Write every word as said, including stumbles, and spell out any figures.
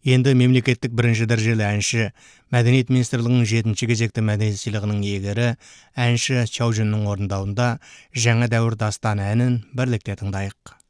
Енді мемлекеттік бірінші дәрежелі әнші, Мәдениет министрлігінің жетінші кезекті мәдениет сыйлығының иегері әнші Чаужиннің орындауында жаңа дәуір дастаны әнін бірлікте тыңдайық.